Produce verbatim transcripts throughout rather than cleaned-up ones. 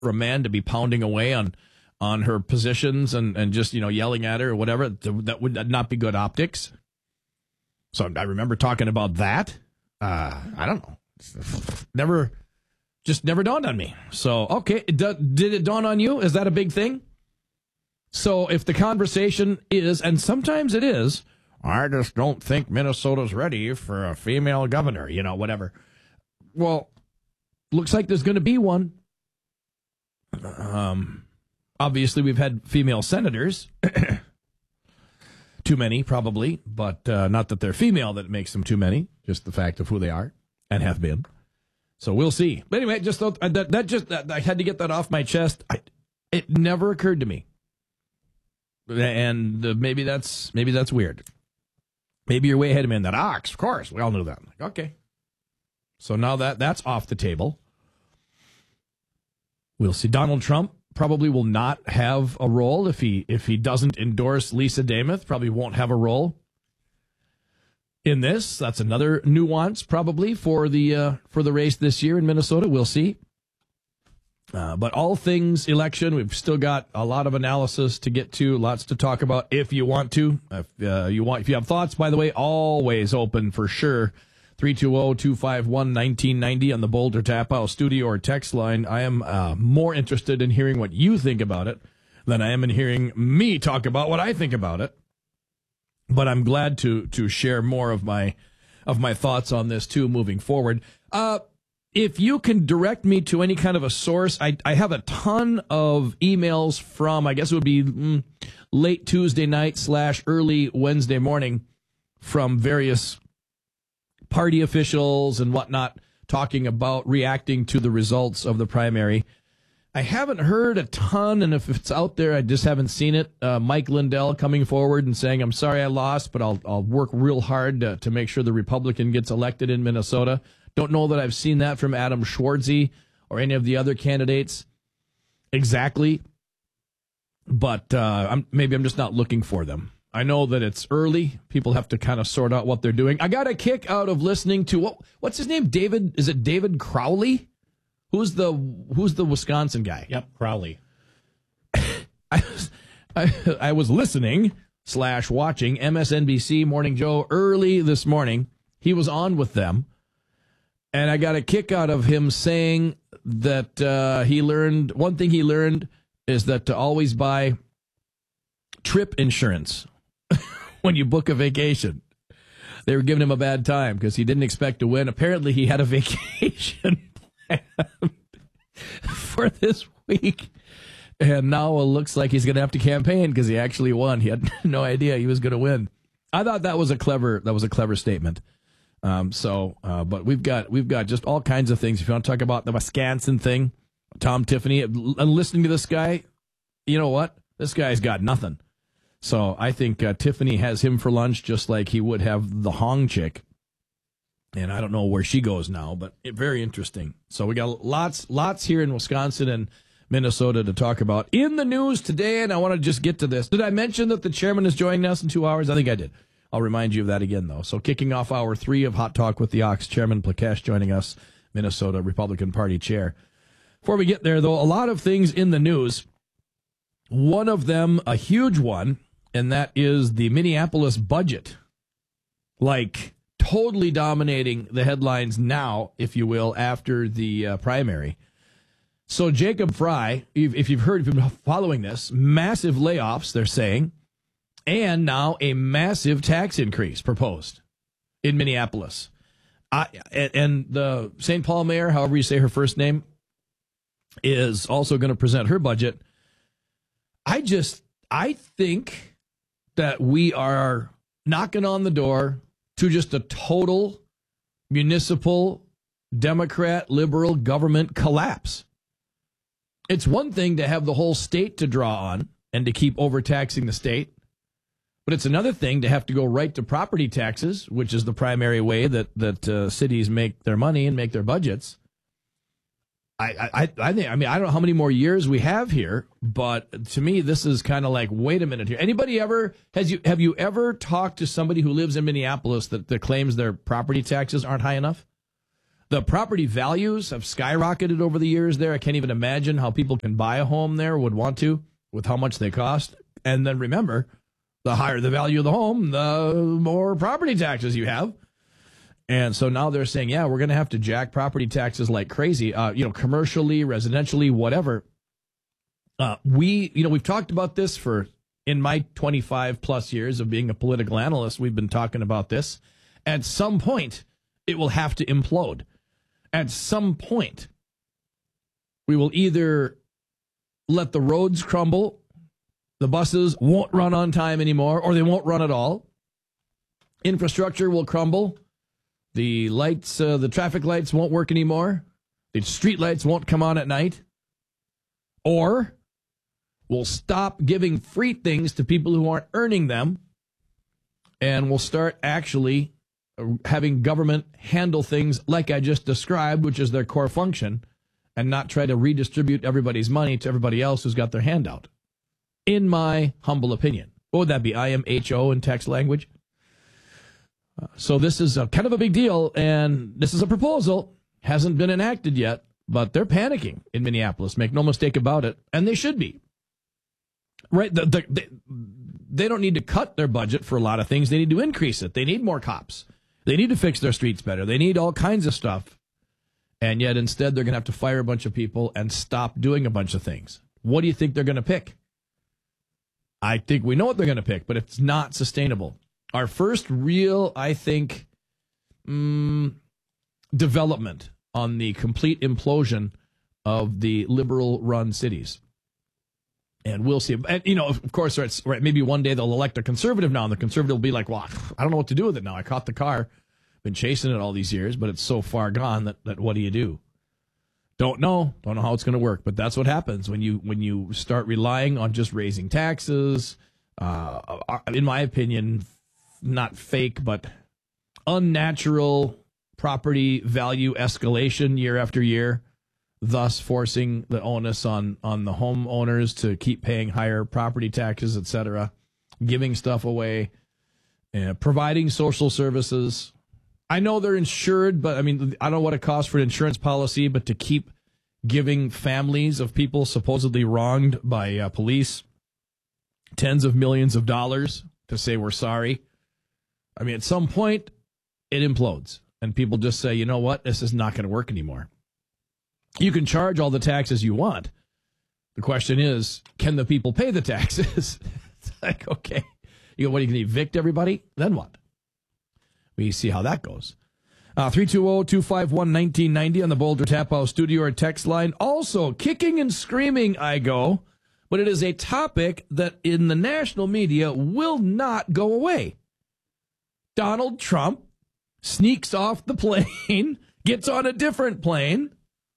for a man to be pounding away on on her positions and, and just, you know, yelling at her or whatever. That would not be good optics. So I remember talking about that. Uh, I don't know. Never, just never dawned on me. So, okay, it do, did it dawn on you? Is that a big thing? So if the conversation is, and sometimes it is, I just don't think Minnesota's ready for a female governor, you know, whatever. Well, looks like there's going to be one. Um, obviously, we've had female senators. Too many, probably, but uh, not that they're female that makes them too many, just the fact of who they are and have been. So we'll see. But anyway, just thought that, that just that, I had to get that off my chest. I, it never occurred to me. And uh, maybe that's maybe that's weird. Maybe you're way ahead of me in that. Ah, of course, we all knew that. Like, okay. So now that that's off the table. We'll see. Donald Trump probably will not have a role if he if he doesn't endorse Lisa Dameth. Probably won't have a role in this. That's another nuance probably for the uh, for the race this year in Minnesota. We'll see. Uh, but all things election, we've still got a lot of analysis to get to, lots to talk about if you want to. If uh, you want, if you have thoughts, by the way, always open for sure. three two zero, two five one, one nine nine zero on the Boulder Tap House studio or text line. I am uh, more interested in hearing what you think about it than I am in hearing me talk about what I think about it. But I'm glad to to share more of my of my thoughts on this too moving forward. Uh, if you can direct me to any kind of a source, I I have a ton of emails from, I guess it would be mm, late Tuesday night slash early Wednesday morning from various party officials and whatnot talking about reacting to the results of the primary. I haven't heard a ton, and if it's out there, I just haven't seen it. Uh, Mike Lindell coming forward and saying, I'm sorry I lost, but I'll I'll work real hard to, to make sure the Republican gets elected in Minnesota. Don't know that I've seen that from Adam Schwartzy or any of the other candidates exactly, but uh, I'm, maybe I'm just not looking for them. I know that it's early. People have to kind of sort out what they're doing. I got a kick out of listening to, what what's his name? David, is it David Crowley? Who's the who's the Wisconsin guy? Yep, Crowley. I, was, I, I was listening slash watching M S N B C Morning Joe early this morning. He was on with them, and I got a kick out of him saying that uh, he learned, one thing he learned is that to always buy trip insurance when you book a vacation. They were giving him a bad time because he didn't expect to win. Apparently he had a vacation for this week, and now it looks like he's going to have to campaign because he actually won. He had no idea he was going to win. I thought that was a clever that was a clever statement. Um, so, uh, but we've got we've got just all kinds of things. If you want to talk about the Wisconsin thing, Tom Tiffany, and listening to this guy, you know what? This guy's got nothing. So I think uh, Tiffany has him for lunch just like he would have the Hong chick. And I don't know where she goes now, but it, very interesting. So we got lots, lots here in Wisconsin and Minnesota to talk about. In the news today, and I want to just get to this. Did I mention that the chairman is joining us in two hours? I think I did. I'll remind you of that again, though. So kicking off hour three of Hot Talk with the Ox, Chairman Plekesh joining us, Minnesota Republican Party chair. Before we get there, though, a lot of things in the news. One of them, a huge one, and that is the Minneapolis budget. Like, totally dominating the headlines now, if you will, after the uh, primary. So Jacob Fry, if you've heard, if you've been following this, massive layoffs, they're saying, and now a massive tax increase proposed in Minneapolis. I, and the Saint Paul mayor, however you say her first name, is also going to present her budget. I just, I think that we are knocking on the door to just a total municipal, Democrat, liberal government collapse. It's one thing to have the whole state to draw on and to keep overtaxing the state, but it's another thing to have to go right to property taxes, which is the primary way that, that uh, cities make their money and make their budgets. I, I, I think, I mean, I don't know how many more years we have here, but to me, this is kind of like, wait a minute here. Anybody ever, has you, have you ever talked to somebody who lives in Minneapolis that, that claims their property taxes aren't high enough? The property values have skyrocketed over the years there. I can't even imagine how people can buy a home there, would want to, with how much they cost. And then remember, the higher the value of the home, the more property taxes you have. And so now they're saying, yeah, we're going to have to jack property taxes like crazy, uh, you know, commercially, residentially, whatever. Uh, we, you know, we've talked about this for, in my twenty-five plus years of being a political analyst, we've been talking about this. At some point, it will have to implode. At some point, we will either let the roads crumble, the buses won't run on time anymore, or they won't run at all. Infrastructure will crumble. The lights, uh, the traffic lights won't work anymore. The street lights won't come on at night. Or we'll stop giving free things to people who aren't earning them, and we'll start actually having government handle things like I just described, which is their core function, and not try to redistribute everybody's money to everybody else who's got their hand out. In my humble opinion. What would that be? I M H O in text language? Uh, so this is a, kind of a big deal, and this is a proposal. Hasn't been enacted yet, but they're panicking in Minneapolis. Make no mistake about it, and they should be. Right? The, the, they, they don't need to cut their budget for a lot of things. They need to increase it. They need more cops. They need to fix their streets better. They need all kinds of stuff. And yet instead they're going to have to fire a bunch of people and stop doing a bunch of things. What do you think they're going to pick? I think we know what they're going to pick, but it's not sustainable. Our first real, I think, um, development on the complete implosion of the liberal-run cities. And we'll see. And, you know, of course, right, right, maybe one day they'll elect a conservative now, and the conservative will be like, well, I don't know what to do with it now. I caught the car, been chasing it all these years, but it's so far gone that, that what do you do? Don't know. Don't know how it's going to work. But that's what happens when you when you start relying on just raising taxes. Uh, in my opinion, not fake, but unnatural property value escalation year after year, thus forcing the onus on, on the homeowners to keep paying higher property taxes, et cetera, giving stuff away, uh, providing social services. I know they're insured, but I mean, I don't know what it costs for an insurance policy, but to keep giving families of people supposedly wronged by uh, police tens of millions of dollars to say we're sorry. I mean, at some point, it implodes, and people just say, you know what, this is not going to work anymore. You can charge all the taxes you want. The question is, can the people pay the taxes? It's like, okay, you know, what, you can evict everybody? Then what? We see how that goes. Uh, three two zero, two five one, one nine nine zero on the Boulder Tap House studio or text line. Also, kicking and screaming I go, but it is a topic that in the national media will not go away. Donald Trump sneaks off the plane, gets on a different plane,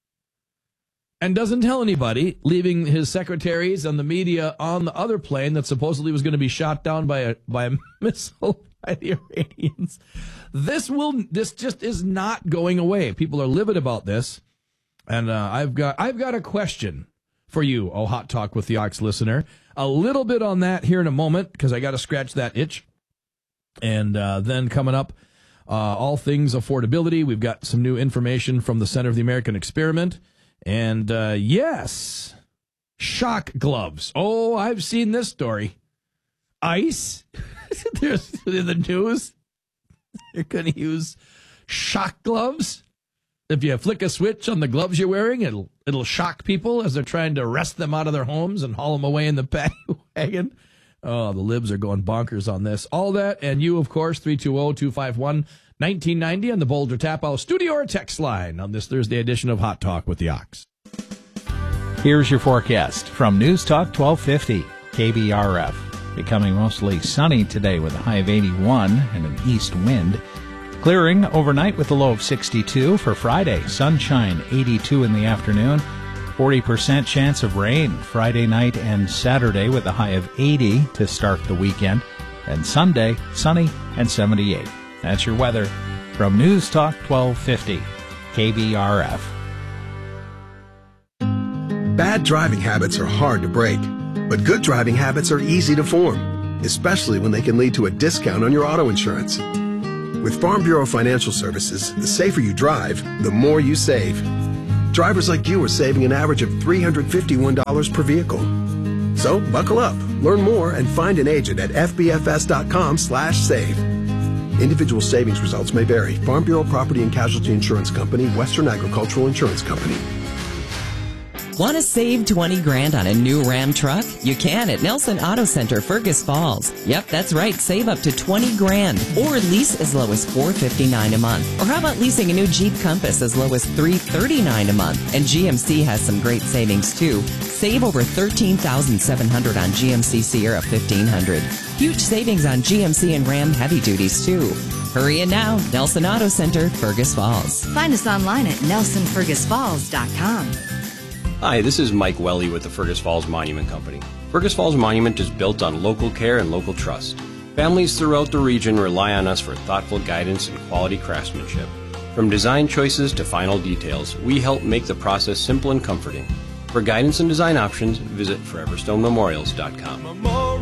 and doesn't tell anybody, leaving his secretaries and the media on the other plane that supposedly was going to be shot down by a by a missile by the Iranians. This will this just is not going away. People are livid about this, and uh, I've got I've got a question for you, oh Hot Talk with the Ox listener. A little bit on that here in a moment because I got to scratch that itch, and uh, then coming up, uh, all things affordability. We've got some new information from the Center of the American Experiment. And, uh, yes, shock gloves. Oh, I've seen this story. ICE, there's in the news, they're going to use shock gloves. If you flick a switch on the gloves you're wearing, it'll it'll shock people as they're trying to arrest them out of their homes and haul them away in the paddy wagon. Oh, the libs are going bonkers on this. All that, and you, of course, three two zero, two five one, one nine nine zero on the Boulder Tap House studio or text line on this Thursday edition of Hot Talk with the Ox. Here's your forecast from News Talk twelve fifty, K B R F. Becoming mostly sunny today with a high of eighty-one and an east wind. Clearing overnight with a low of sixty-two. For Friday, sunshine, eighty-two in the afternoon. forty percent chance of rain Friday night and Saturday with a high of eighty to start the weekend. And Sunday, sunny and seventy-eight. That's your weather from News Talk twelve fifty, K B R F. Bad driving habits are hard to break, but good driving habits are easy to form, especially when they can lead to a discount on your auto insurance. With Farm Bureau Financial Services, the safer you drive, the more you save. Drivers like you are saving an average of three hundred fifty-one dollars per vehicle. So buckle up, learn more, and find an agent at f b f s dot com slash save. Individual savings results may vary. Farm Bureau Property and Casualty Insurance Company, Western Agricultural Insurance Company. Want to save twenty grand on a new Ram truck? You can at Nelson Auto Center, Fergus Falls. Yep, that's right. Save up to twenty grand or lease as low as four hundred fifty-nine dollars a month. Or how about leasing a new Jeep Compass as low as three hundred thirty-nine dollars a month? And G M C has some great savings too. Save over thirteen thousand seven hundred dollars on G M C Sierra fifteen hundred. Huge savings on G M C and Ram heavy duties too. Hurry in now. Nelson Auto Center, Fergus Falls. Find us online at nelson fergus falls dot com. Hi, this is Mike Welly with the Fergus Falls Monument Company. Fergus Falls Monument is built on local care and local trust. Families throughout the region rely on us for thoughtful guidance and quality craftsmanship. From design choices to final details, we help make the process simple and comforting. For guidance and design options, visit forever stone memorials dot com.